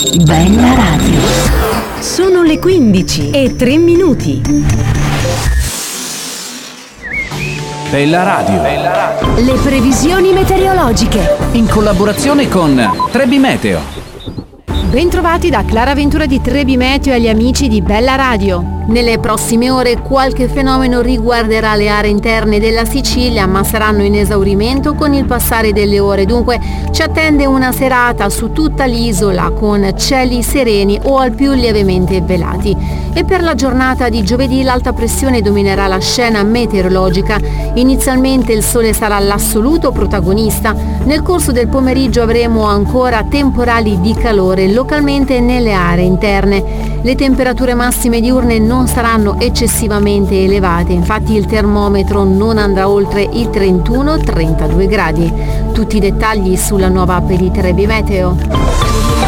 Bella Radio. Sono le 15:03. Bella Radio. Le previsioni meteorologiche. In collaborazione con Trebi Meteo. Bentrovati da Clara Ventura di Trebi Meteo e agli amici di Bella Radio. Nelle prossime ore qualche fenomeno riguarderà le aree interne della Sicilia, ma saranno in esaurimento con il passare delle ore. Dunque ci attende una serata su tutta l'isola con cieli sereni o al più lievemente velati. E per la giornata di giovedì l'alta pressione dominerà la scena meteorologica. Inizialmente il sole sarà l'assoluto protagonista. Nel corso del pomeriggio avremo ancora temporali di calore localmente nelle aree interne. Le temperature massime diurne non saranno eccessivamente elevate, infatti il termometro non andrà oltre i 31-32 gradi. Tutti i dettagli sulla nuova app di Trebi Meteo.